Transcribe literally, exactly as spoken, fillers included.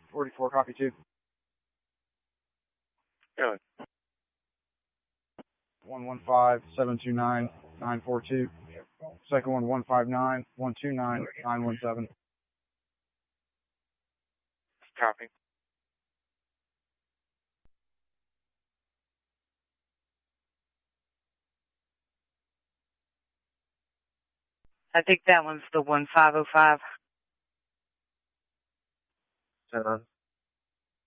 forty-four, copy two. Go ahead. one one five, seven two nine, nine four two. Second one, one five nine, one two nine, nine one seven. Copy. I think that one's the one five oh five. Ten on.